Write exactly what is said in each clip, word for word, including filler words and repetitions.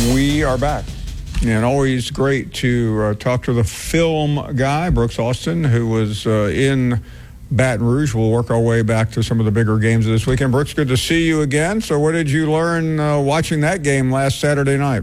We are back. And always great to uh, talk to the film guy, Brooks Austin, who was uh, in Baton Rouge. We'll work our way back to some of the bigger games of this weekend. Brooks, good to see you again. So what did you learn uh, watching that game last Saturday night?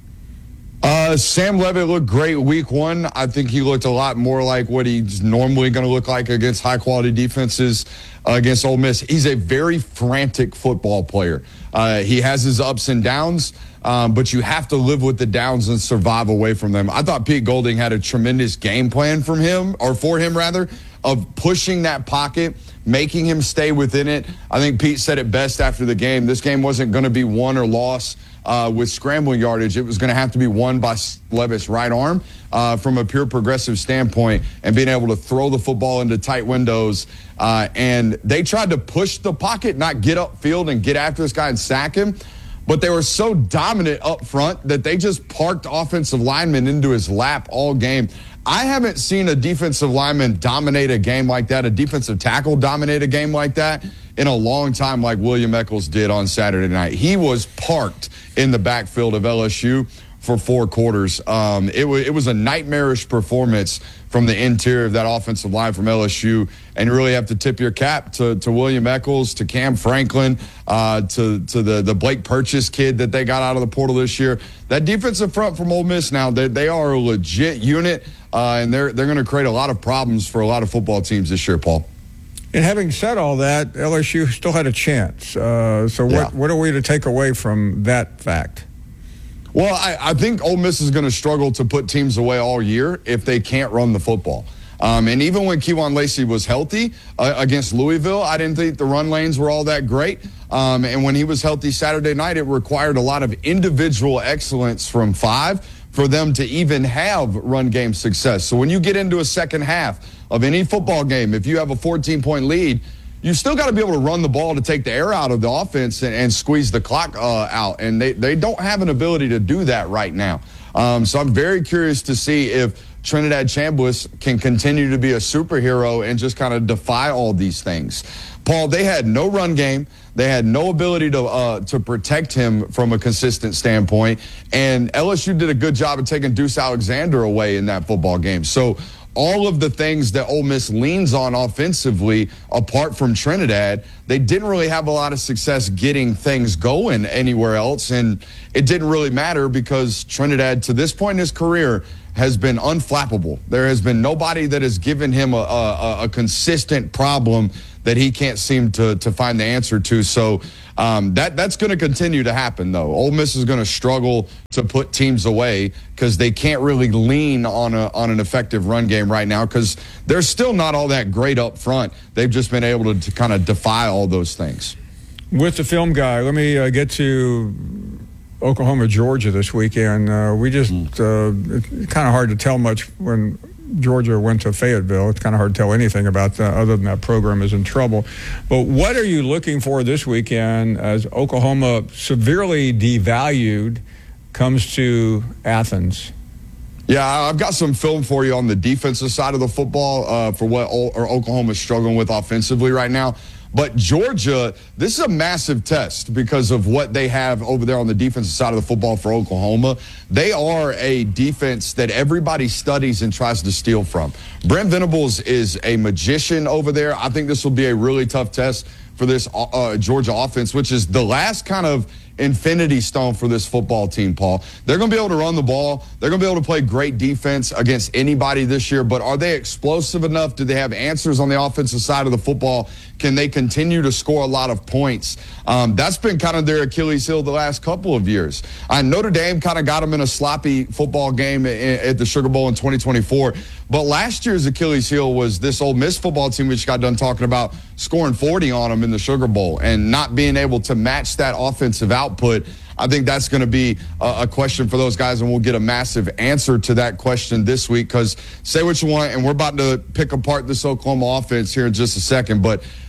Uh, Sam Levitt looked great week one. I think he looked a lot more like what he's normally going to look like against high-quality defenses uh, against Ole Miss. He's a very frantic football player. Uh, he has his ups and downs, um, but you have to live with the downs and survive away from them. I thought Pete Golding had a tremendous game plan from him, or for him, rather, of pushing that pocket, making him stay within it. I think Pete said it best after the game. This game wasn't going to be won or lost Uh, with scrambling yardage. It was going to have to be won by Levitt's right arm uh, from a pure progressive standpoint and being able to throw the football into tight windows. Uh, and they tried to push the pocket, not get upfield and get after this guy and sack him. But they were so dominant up front that they just parked offensive linemen into his lap all game. I haven't seen a defensive lineman dominate a game like that, a defensive tackle dominate a game like that in a long time like William Eccles did on Saturday night. He was parked in the backfield of L S U for four quarters. Um, it, w- it was a nightmarish performance from the interior of that offensive line from L S U, and you really have to tip your cap to, to William Eccles, to Cam Franklin, uh, to, to the, the Blake Purchase kid that they got out of the portal this year. That defensive front from Ole Miss now, they, they are a legit unit, uh, and they're, they're going to create a lot of problems for a lot of football teams this year, Paul. And having said all that, L S U still had a chance. Uh, so what, yeah. what are we to take away from that fact? Well, I, I think Ole Miss is going to struggle to put teams away all year if they can't run the football. Um, and even when Kewan Lacey was healthy uh, against Louisville, I didn't think the run lanes were all that great. Um, and when he was healthy Saturday night, it required a lot of individual excellence from five for them to even have run game success. So when you get into a second half of any football game, if you have a fourteen-point lead, you still got to be able to run the ball to take the air out of the offense and, and squeeze the clock uh, out. And they, they don't have an ability to do that right now. Um, so I'm very curious to see if Trinidad Chambliss can continue to be a superhero and just kind of defy all these things. Paul, they had no run game. They had no ability to uh, to protect him from a consistent standpoint. And L S U did a good job of taking Deuce Alexander away in that football game. So all of the things that Ole Miss leans on offensively, apart from Trinidad, they didn't really have a lot of success getting things going anywhere else. And it didn't really matter because Trinidad, to this point in his career, has been unflappable. There has been nobody that has given him a, a, a consistent problem that he can't seem to, to find the answer to. So um, that that's going to continue to happen, though. Ole Miss is going to struggle to put teams away because they can't really lean on a on an effective run game right now because they're still not all that great up front. They've just been able to, to kind of defy all those things. With the film guy, let me uh, get to Oklahoma, Georgia this weekend. Uh, we just, uh, it's kind of hard to tell much when Georgia went to Fayetteville. It's kind of hard to tell anything about that other than that program is in trouble. But what are you looking for this weekend as Oklahoma, severely devalued, comes to Athens? Yeah, I've got some film for you on the defensive side of the football uh, for what o- or Oklahoma's struggling with offensively right now. But Georgia, this is a massive test because of what they have over there on the defensive side of the football for Oklahoma. They are a defense that everybody studies and tries to steal from. Brent Venables is a magician over there. I think this will be a really tough test for this uh, Georgia offense, which is the last kind of infinity stone for this football team, Paul. They're going to be able to run the ball. They're going to be able to play great defense against anybody this year, but are they explosive enough? Do they have answers on the offensive side of the football? Can they continue to score a lot of points? Um, that's been kind of their Achilles heel the last couple of years. Uh, Notre Dame kind of got them in a sloppy football game at, at the Sugar Bowl in twenty twenty-four. But last year's Achilles heel was this Ole Miss football team, which got done talking about scoring forty on them in the Sugar Bowl and not being able to match that offensive output. I think that's going to be a, a question for those guys, and we'll get a massive answer to that question this week because say what you want, and we're about to pick apart this Oklahoma offense here in just a second, but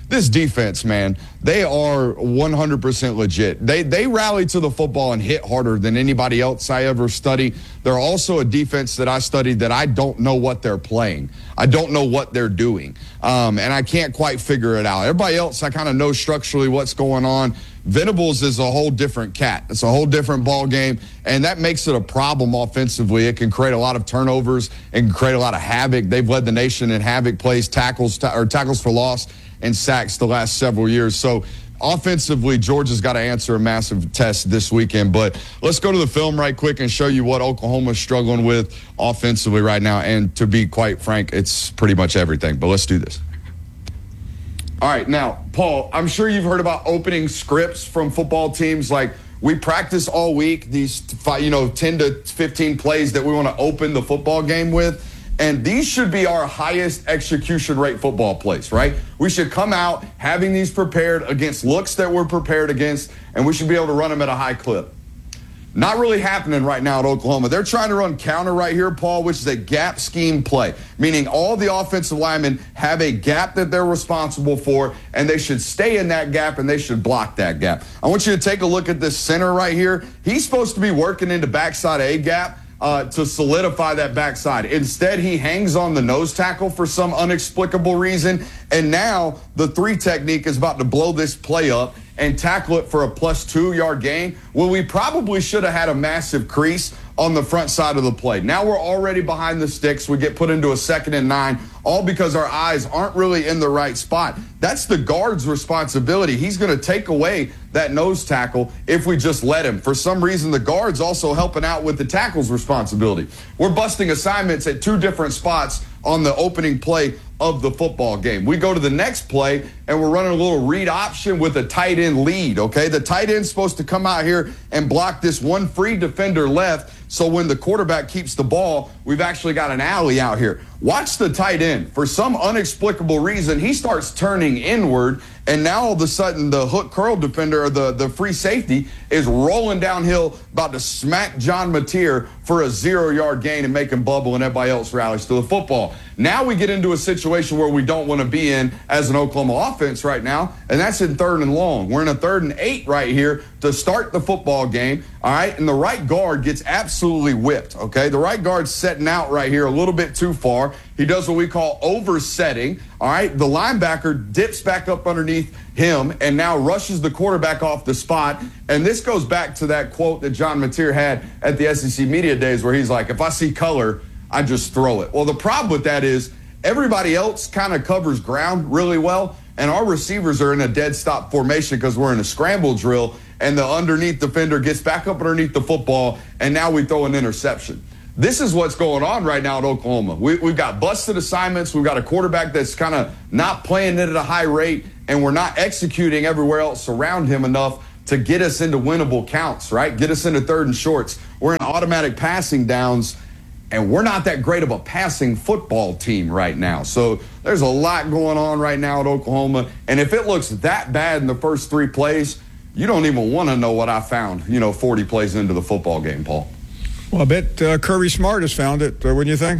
this defense, man, they are one hundred percent legit. They they rally to the football and hit harder than anybody else I ever studied. They're also a defense that I studied that I don't know what they're playing. I don't know what they're doing, um, and I can't quite figure it out. Everybody else, I kind of know structurally what's going on. Venables is a whole different cat. It's a whole different ball game, and that makes it a problem offensively. It can create a lot of turnovers and create a lot of havoc. They've led the nation in havoc plays, tackles, ta- or tackles for loss, and sacks the last several years. So offensively, Georgia's got to answer a massive test this weekend. But let's go to the film right quick and show you what Oklahoma's struggling with offensively right now. And to be quite frank, it's pretty much everything. But let's do this. All right, now, Paul, I'm sure you've heard about opening scripts from football teams. Like, we practice all week, these, you know, ten to fifteen plays that we want to open the football game with. And these should be our highest execution rate football plays, right? We should come out having these prepared against looks that we're prepared against, and we should be able to run them at a high clip. Not really happening right now at Oklahoma. They're trying to run counter right here, Paul, which is a gap scheme play, meaning all the offensive linemen have a gap that they're responsible for, and they should stay in that gap, and they should block that gap. I want you to take a look at this center right here. He's supposed to be working into backside A gap uh, to solidify that backside. Instead, he hangs on the nose tackle for some inexplicable reason, and now the three technique is about to blow this play up and tackle it for a plus two yard gain, well, we probably should have had a massive crease on the front side of the play. Now we're already behind the sticks. We get put into a second and nine, all because our eyes aren't really in the right spot. That's the guard's responsibility. He's going to take away that nose tackle if we just let him. For some reason, the guard's also helping out with the tackle's responsibility. We're busting assignments at two different spots on the opening play of the football game. We go to the next play, and we're running a little read option with a tight end lead, okay? The tight end's supposed to come out here and block this one free defender left, so when the quarterback keeps the ball, we've actually got an alley out here. Watch the tight end. For some inexplicable reason, he starts turning inward, and now all of a sudden the hook curl defender, or the, the free safety, is rolling downhill, about to smack John Mateer for a zero-yard gain and make him bubble, and everybody else rallies to the football. Now we get into a situation where we don't want to be in as an Oklahoma offense right now, and that's in third and long. We're in a third and eight right here to start the football game, all right? And the right guard gets absolutely whipped, okay? The right guard's setting out right here a little bit too far. He does what we call oversetting, all right? The linebacker dips back up underneath him and now rushes the quarterback off the spot. And this goes back to that quote that John Mateer had at the S E C Media Days where he's like, if I see color, I just throw it. Well, the problem with that is everybody else kind of covers ground really well, and our receivers are in a dead stop formation because we're in a scramble drill, and the underneath defender gets back up underneath the football, and now we throw an interception. This is what's going on right now at Oklahoma. We, we've got busted assignments. We've got a quarterback that's kind of not playing it at a high rate, and we're not executing everywhere else around him enough to get us into winnable counts, right? Get us into third and shorts. We're in automatic passing downs, and we're not that great of a passing football team right now. So there's a lot going on right now at Oklahoma. And if it looks that bad in the first three plays, you don't even want to know what I found, you know, forty plays into the football game, Paul. Well, I bet uh, Kirby Smart has found it, uh, wouldn't you think?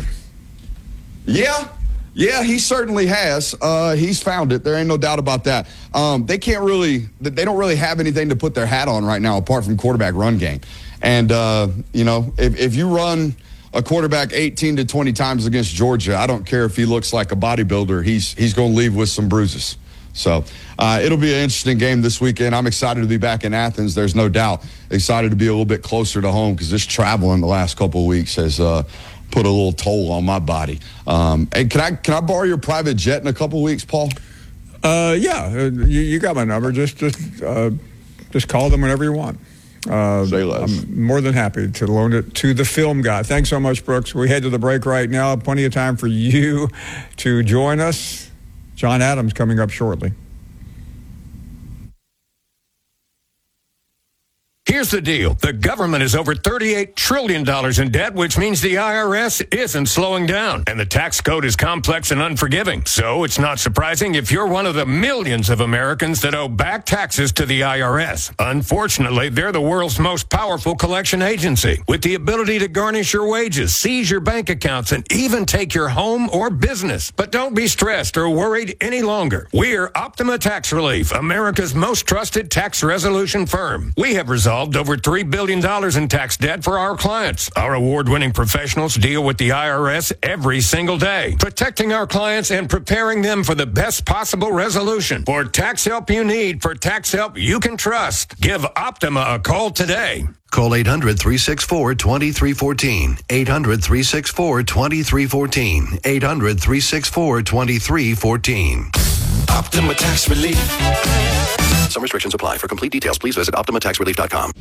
Yeah. Yeah, he certainly has. Uh, he's found it. There ain't no doubt about that. Um, they can't really, they don't really have anything to put their hat on right now apart from quarterback run game. And, uh, you know, if, if you run a quarterback eighteen to twenty times against Georgia, I don't care if he looks like a bodybuilder, he's he's going to leave with some bruises. So uh, it'll be an interesting game this weekend. I'm excited to be back in Athens. There's no doubt. Excited to be a little bit closer to home because this traveling the last couple of weeks has uh, put a little toll on my body. Um, hey, can I can I borrow your private jet in a couple of weeks, Paul? Uh, yeah, uh, you, you got my number. Just just uh, just call them whenever you want. Uh, Say less. I'm more than happy to loan it to the film guy. Thanks so much, Brooks. We head to the break right now. Plenty of time for you to join us. John Adams coming up shortly. Here Here's the deal. The government is over thirty-eight trillion dollars in debt, which means the I R S isn't slowing down. And the tax code is complex and unforgiving. So it's not surprising if you're one of the millions of Americans that owe back taxes to the I R S. Unfortunately, they're the world's most powerful collection agency, with the ability to garnish your wages, seize your bank accounts, and even take your home or business. But don't be stressed or worried any longer. We're Optima Tax Relief, America's most trusted tax resolution firm. We have resolved over three billion dollars in tax debt for our clients. Our award-winning professionals deal with the I R S every single day, protecting our clients and preparing them for the best possible resolution. For tax help you need, for tax help you can trust, give Optima a call today. Call eight hundred, three six four, two three one four. eight hundred, three six four, two three one four. eight hundred, three six four, two three one four. Optima Tax Relief. Some restrictions apply. For complete details, please visit optima tax relief dot com.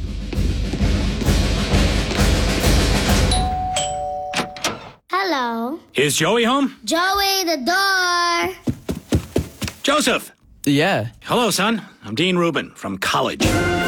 Hello. Is Joey home? Joey, the door. Joseph. Yeah. Hello, son. I'm Dean Rubin from college.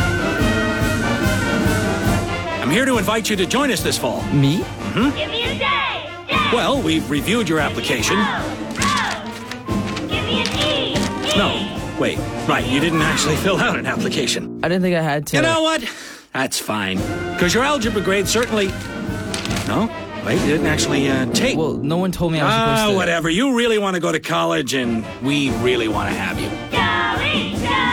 I'm here to invite you to join us this fall. Me? Mm-hmm. Give me a day. day. Well, we've reviewed your application. Oh, oh. Give me an E. E. No, wait. Right, you didn't actually fill out an application. I didn't think I had to. You know what? That's fine. Because your algebra grade certainly... No? Wait, you didn't actually uh, take... Well, no one told me I was Ah, supposed to... whatever. You really want to go to college, and we really want to have you. Joey,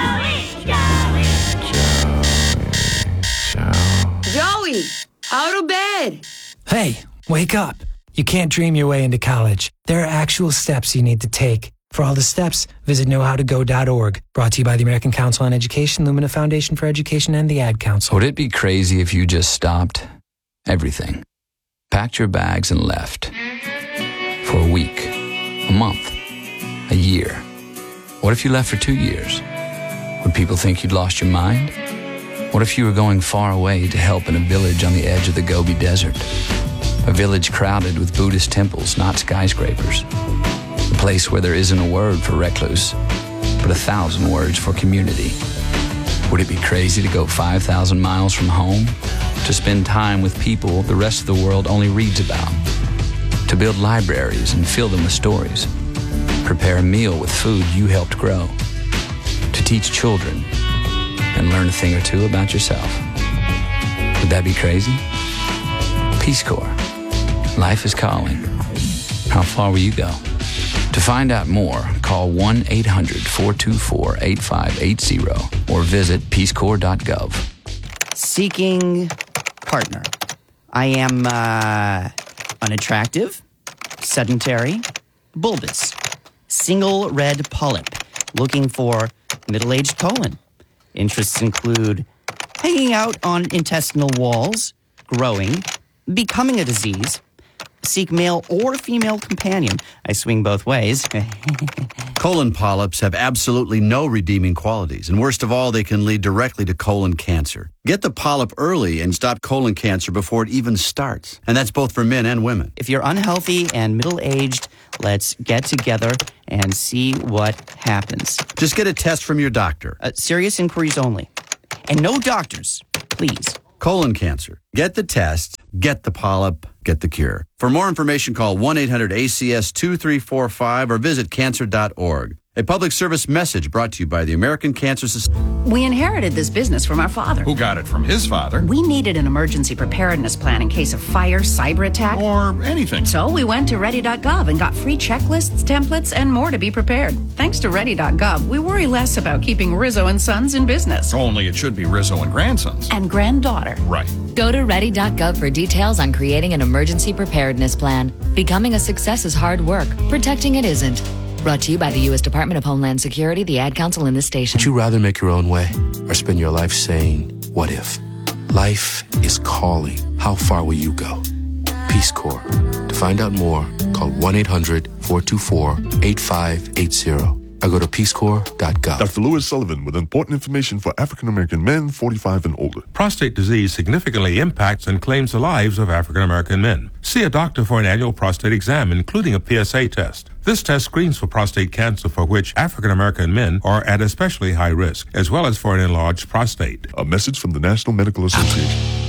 Joey, Joey. Joey, out of bed. Hey, wake up. You can't dream your way into college. There are actual steps you need to take. For all the steps, visit know how to go dot org. Brought to you by the American Council on Education, Lumina Foundation for Education, and the Ad Council. Would it be crazy if you just stopped everything, packed your bags and left for a week, a month, a year? What if you left for two years? Would people think you'd lost your mind? What if you were going far away to help in a village on the edge of the Gobi Desert? A village crowded with Buddhist temples, not skyscrapers. A place where there isn't a word for recluse, but a thousand words for community. Would it be crazy to go five thousand miles from home? To spend time with people the rest of the world only reads about? To build libraries and fill them with stories? Prepare a meal with food you helped grow? To teach children and learn a thing or two about yourself? Would that be crazy? Peace Corps. Life is calling. How far will you go? To find out more, call one eight hundred, four two four, eight five eight zero or visit peace corps dot gov. Seeking partner. I am uh, unattractive, sedentary, bulbous, single red polyp, looking for middle-aged colon. Interests include hanging out on intestinal walls, growing, becoming a disease, seek male or female companion. I swing both ways. Colon polyps have absolutely no redeeming qualities, and worst of all, they can lead directly to colon cancer. Get the polyp early and stop colon cancer before it even starts. And that's both for men and women. If you're unhealthy and middle-aged, let's get together and see what happens. Just get a test from your doctor. Uh, serious inquiries only. And no doctors, please. Colon cancer. Get the test, get the polyp, get the cure. For more information, call one eight hundred A C S two three four five or visit cancer dot org. A public service message brought to you by the American Cancer Society. We inherited this business from our father. Who got it from his father. We needed an emergency preparedness plan in case of fire, cyber attack, or anything. So we went to ready dot gov and got free checklists, templates, and more to be prepared. Thanks to ready dot gov, we worry less about keeping Rizzo and Sons in business. Only it should be Rizzo and Grandsons. And granddaughter. Right. Go to ready dot gov for details on creating an emergency preparedness plan. Becoming a success is hard work. Protecting it isn't. Brought to you by the U S Department of Homeland Security, the Ad Council, and this station. Would you rather make your own way or spend your life saying, what if? Life is calling. How far will you go? Peace Corps. To find out more, call one eight hundred, four two four, eight five eight zero. or go to peace corps dot gov. Doctor Lewis Sullivan with important information for African American men forty-five and older. Prostate disease significantly impacts and claims the lives of African American men. See a doctor for an annual prostate exam, including a P S A test. This test screens for prostate cancer, for which African American men are at especially high risk, as well as for an enlarged prostate. A message from the National Medical Association.